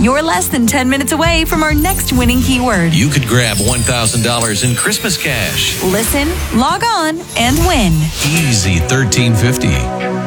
You're less than 10 minutes away from our next winning keyword. You could grab $1,000 in Christmas cash. Listen, log on, and win. Easy 1350.